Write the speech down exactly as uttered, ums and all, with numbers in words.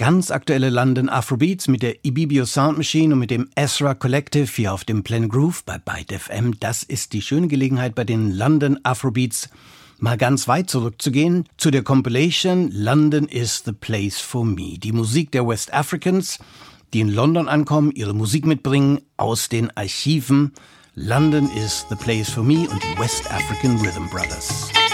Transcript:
ganz aktuelle London Afrobeats mit der Ibibio Sound Machine und mit dem Ezra Collective hier auf dem Planet Groove bei Byte F M. Das ist die schöne Gelegenheit, bei den London Afrobeats mal ganz weit zurückzugehen zu der Compilation London is the Place for Me. Die Musik der West Africans, die in London ankommen, ihre Musik mitbringen aus den Archiven. London is the Place for Me und die West African Rhythm Brothers.